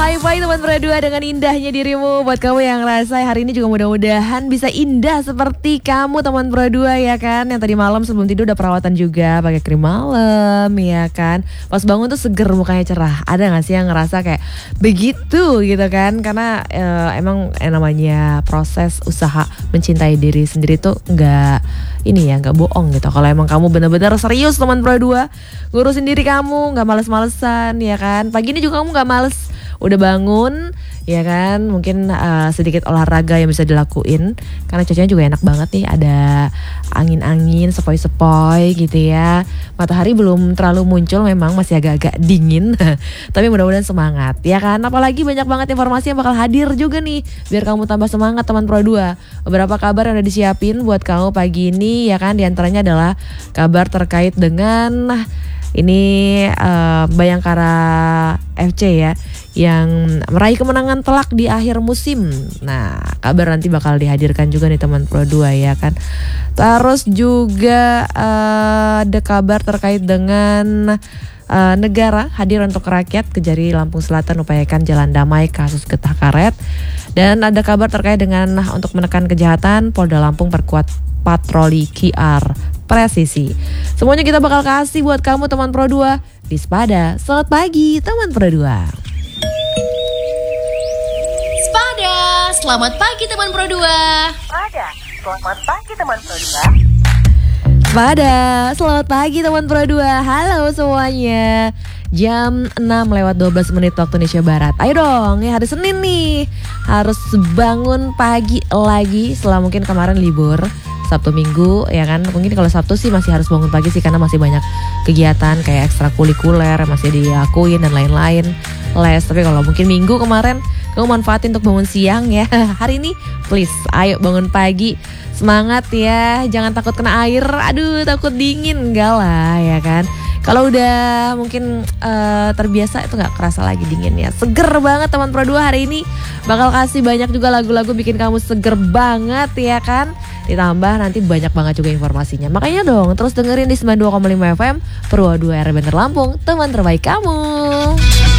Pagi-pagi teman berdua dengan indahnya dirimu. Buat kamu yang ngerasa hari ini juga mudah-mudahan bisa indah seperti kamu teman berdua ya kan. Yang tadi malam sebelum tidur udah perawatan juga pakai krim malam ya kan. Pas bangun tuh seger, mukanya cerah. Ada gak sih yang ngerasa kayak begitu gitu kan. Karena emang namanya proses usaha mencintai diri sendiri tuh gak bohong gitu. Kalau emang kamu benar-benar serius teman berdua ngurusin diri kamu, gak males-malesan ya kan. Pagi ini juga kamu gak males, udah bangun ya kan, mungkin sedikit olahraga yang bisa dilakuin karena cuacanya juga enak banget nih, ada angin-angin sepoi-sepoi gitu ya. Matahari belum terlalu muncul, memang masih agak-agak dingin tapi mudah-mudahan semangat ya kan. Apalagi banyak banget informasi yang bakal hadir juga nih biar kamu tambah semangat teman Pro 2. Beberapa kabar yang udah disiapin buat kamu pagi ini ya kan. Di antaranya adalah kabar terkait dengan ini Bayangkara FC ya yang meraih kemenangan telak di akhir musim. Nah, kabar nanti bakal dihadirkan juga nih teman Pro 2 ya kan. Terus juga ada kabar terkait dengan negara hadir untuk rakyat, Kejari Lampung Selatan upayakan jalan damai kasus getah karet. Dan ada kabar terkait dengan untuk menekan kejahatan, Polda Lampung perkuat patroli QR presisi. Semuanya kita bakal kasih buat kamu teman Pro 2 di Spada. Selamat pagi teman Pro 2. Spada, selamat pagi teman Pro 2. Spada, selamat pagi teman Pro 2. Spada, selamat pagi teman Pro 2. Halo semuanya. Jam 6:12 waktu Indonesia Barat. Ayo dong, ya hari Senin nih. Harus bangun pagi lagi setelah mungkin kemarin libur Sabtu Minggu ya kan. Mungkin kalau Sabtu sih masih harus bangun pagi sih karena masih banyak kegiatan kayak ekstrakurikuler masih dilakuin dan lain-lain, les. Tapi kalau mungkin Minggu kemarin kamu manfaatin untuk bangun siang ya. Hari ini please ayo bangun pagi. Semangat ya, jangan takut kena air. Aduh, takut dingin, enggak lah ya kan. Kalau udah mungkin terbiasa itu gak kerasa lagi dinginnya. Seger banget teman Pro 2 hari ini. Bakal kasih banyak juga lagu-lagu bikin kamu seger banget ya kan. Ditambah nanti banyak banget juga informasinya. Makanya dong terus dengerin di 92,5 FM Pro 2 RB Lampung, teman terbaik kamu.